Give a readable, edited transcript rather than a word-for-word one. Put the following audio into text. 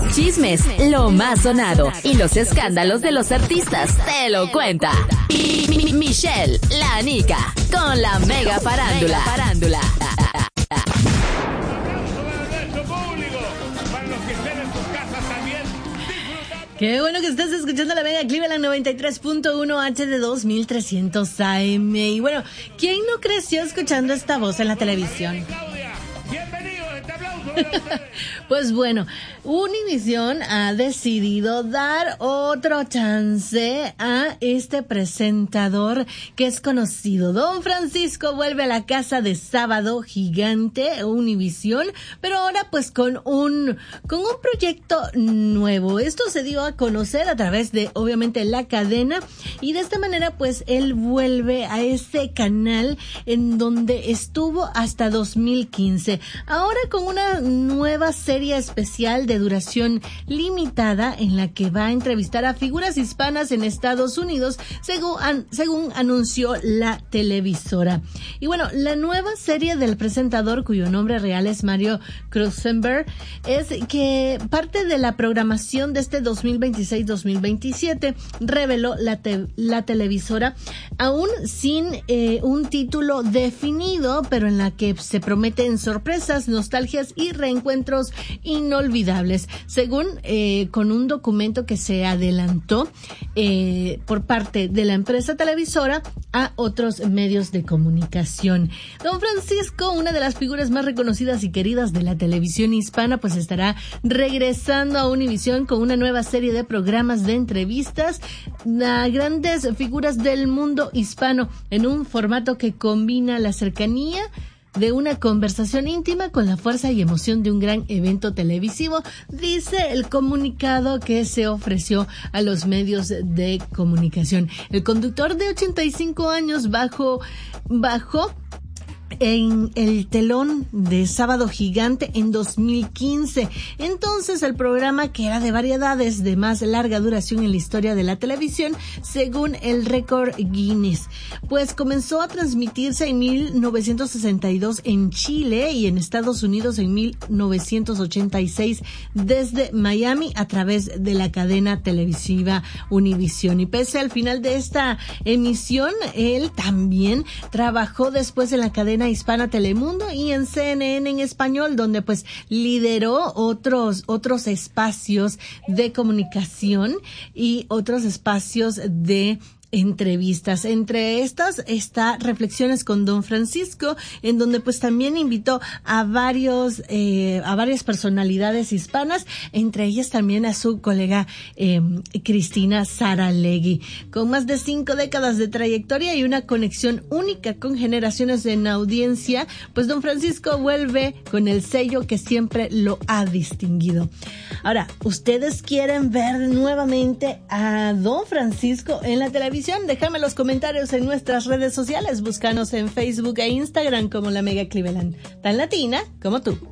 Chismes, lo más sonado y los escándalos de los artistas te lo cuenta Michelle, la Nica, con la Mega Farándula. Qué bueno que estás escuchando la Mega Cleveland 93.1 HD2 1300 AM. Y bueno, ¿quién no creció escuchando esta voz en la televisión? Pues bueno, Univision ha decidido dar otro chance a este presentador que es conocido. Don Francisco vuelve a la casa de Sábado Gigante, Univision, pero ahora pues con un proyecto nuevo. Esto se dio a conocer a través de, obviamente, la cadena, y de esta manera pues él vuelve a ese canal en donde estuvo hasta 2015. Ahora con una nueva serie especial de duración limitada en la que va a entrevistar a figuras hispanas en Estados Unidos, según anunció la televisora. Y bueno, la nueva serie del presentador, cuyo nombre real es Mario Kreuzenberg, es que parte de la programación de este 2026-2027, reveló la televisora, aún sin un título definido, pero en la que se prometen sorpresas, nostalgias y reencuentros inolvidables, según con un documento que se adelantó por parte de la empresa televisora a otros medios de comunicación. Don Francisco, una de las figuras más reconocidas y queridas de la televisión hispana, pues estará regresando a Univision con una nueva serie de programas de entrevistas a grandes figuras del mundo hispano en un formato que combina la cercanía de una conversación íntima con la fuerza y emoción de un gran evento televisivo, dice el comunicado que se ofreció a los medios de comunicación. El conductor de 85 años bajó en el telón de Sábado Gigante en 2015. Entonces el programa, que era de variedades de más larga duración en la historia de la televisión, según el récord Guinness, pues comenzó a transmitirse en 1962 en Chile y en Estados Unidos en 1986 desde Miami a través de la cadena televisiva Univision. Y pese al final de esta emisión, él también trabajó después en la cadena hispana Telemundo y en CNN en español, donde pues lideró otros espacios de comunicación y otros espacios de entrevistas. Entre estas está Reflexiones con Don Francisco, en donde pues también invitó a varias personalidades hispanas, entre ellas también a su colega Cristina Saralegui. Con más de 5 décadas de trayectoria y una conexión única con generaciones en audiencia, pues Don Francisco vuelve con el sello que siempre lo ha distinguido. Ahora, ¿ustedes quieren ver nuevamente a Don Francisco en la televisión? Déjame los comentarios en nuestras redes sociales. Búscanos en Facebook e Instagram como la Mega Cleveland, tan latina como tú.